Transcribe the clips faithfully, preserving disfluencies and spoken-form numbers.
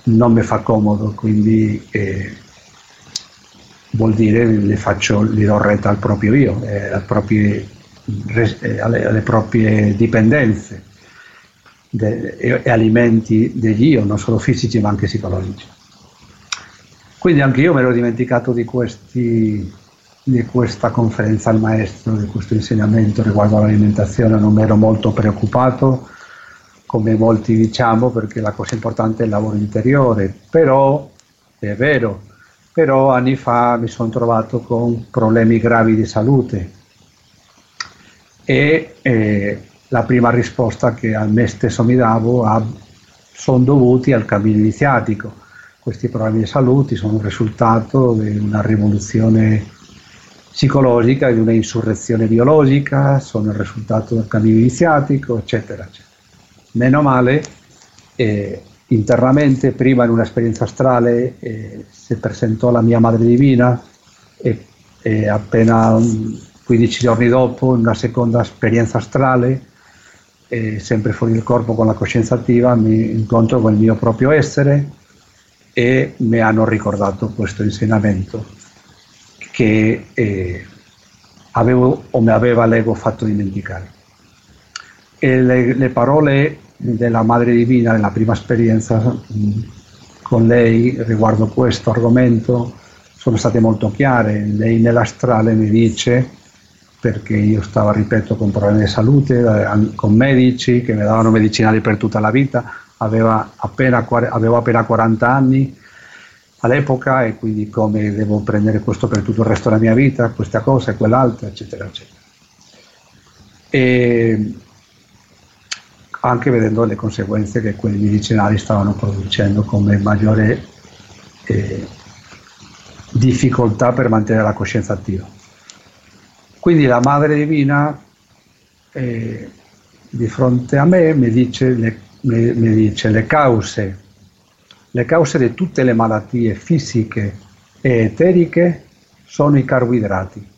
non mi fa comodo, quindi eh, vuol dire le faccio, gli do retta al proprio io, eh, al proprie, eh, alle, alle proprie dipendenze de, e, e alimenti degli io, non solo fisici ma anche psicologici. Quindi anche io mi ero dimenticato di, questi, di questa conferenza al maestro, di questo insegnamento riguardo all'alimentazione, non mi ero molto preoccupato, come molti diciamo, perché la cosa importante è il lavoro interiore, però è vero, però anni fa mi sono trovato con problemi gravi di salute e eh, la prima risposta che a me stesso mi davo a, sono dovuti al cammino iniziatico. Questi problemi di salute sono il risultato di una rivoluzione psicologica, di una insurrezione biologica, sono il risultato del cammino iniziatico, eccetera, eccetera. Meno male, eh, internamente, prima in un'esperienza astrale, eh, si presentò la mia Madre Divina e, e appena quindici giorni dopo, in una seconda esperienza astrale, eh, sempre fuori del corpo con la coscienza attiva, mi incontro con il mio proprio essere e mi hanno ricordato questo insegnamento che eh, avevo o mi aveva l'ego fatto dimenticare. E le, le parole della Madre Divina nella prima esperienza mh, con lei riguardo questo argomento sono state molto chiare. Lei nell'astrale mi dice, perché io stavo, ripeto, con problemi di salute, eh, con medici che mi davano medicinali per tutta la vita, aveva appena, avevo appena quaranta anni all'epoca e quindi come devo prendere questo per tutto il resto della mia vita, questa cosa e quell'altra, eccetera, eccetera. E anche vedendo le conseguenze che quei medicinali stavano producendo come maggiore eh, difficoltà per mantenere la coscienza attiva. Quindi la Madre Divina eh, di fronte a me mi dice le, mi, mi dice le cause, le cause di tutte le malattie fisiche e eteriche sono i carboidrati.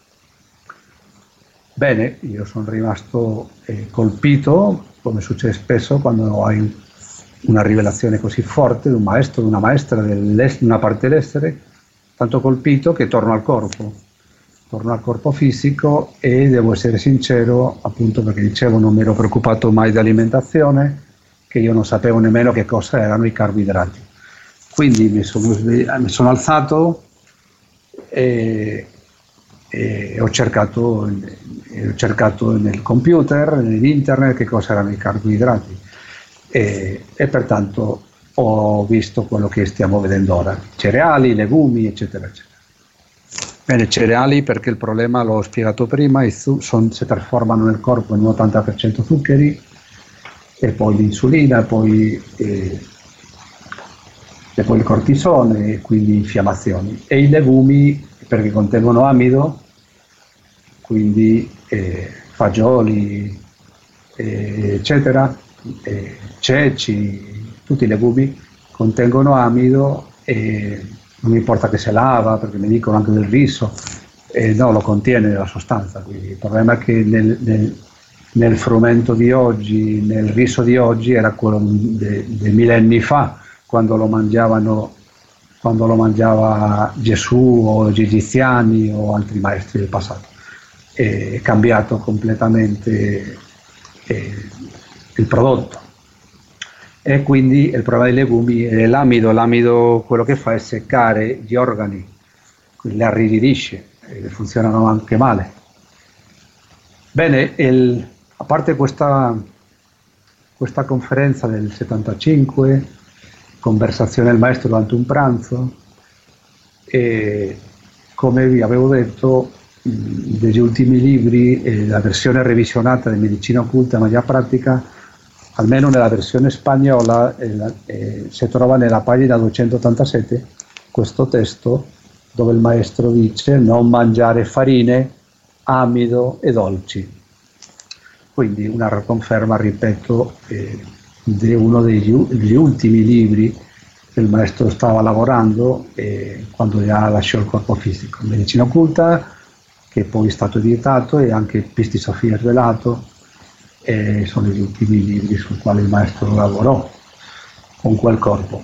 Bene, io sono rimasto eh, colpito, come succede spesso quando hai una rivelazione così forte di un maestro, di una maestra di una parte dell'essere, tanto colpito che torno al corpo, torno al corpo fisico e devo essere sincero, appunto perché dicevo non mi ero preoccupato mai di alimentazione, che io non sapevo nemmeno che cosa erano i carboidrati. Quindi mi sono, mi sono alzato e, e ho cercato, ho cercato nel computer, nell'internet, che cosa erano i carboidrati e, e pertanto ho visto quello che stiamo vedendo ora, cereali, legumi, eccetera, eccetera. Bene, cereali perché il problema, l'ho spiegato prima, son, si trasformano nel corpo in un ottanta per cento zuccheri e poi l'insulina, e poi, eh, e poi il cortisone e quindi infiammazioni. E i legumi perché contengono amido, quindi eh, fagioli, eh, eccetera, eh, ceci, tutti i legumi contengono amido e non mi importa che se lava, perché mi dicono anche del riso, e no, lo contiene la sostanza. Quindi il problema è che nel, nel, nel frumento di oggi, nel riso di oggi, era quello dei millenni fa, quando lo mangiavano, quando lo mangiava Gesù o gli egiziani o altri maestri del passato. È cambiato completamente eh, il prodotto. E quindi il problema dei legumi è l'amido. L'amido quello che fa è seccare gli organi, quindi li arrigidisce e funzionano anche male. Bene, il, a parte questa, questa conferenza del settantacinque, conversazione del maestro durante un pranzo, e come vi avevo detto, degli ultimi libri, eh, la versione revisionata di Medicina Occulta e Magia Pratica, almeno nella versione spagnola, eh, eh, si trova nella pagina duecentottantasette questo testo dove il maestro dice non mangiare farine, amido e dolci. Quindi una conferma, ripeto, eh, di uno degli, degli ultimi libri che il maestro stava lavorando eh, quando già lasciò il corpo fisico. Medicina Occulta, che poi è stato editato, e anche Pisti Sofia Svelato, e sono gli ultimi libri sul quali il maestro lavorò con quel corpo.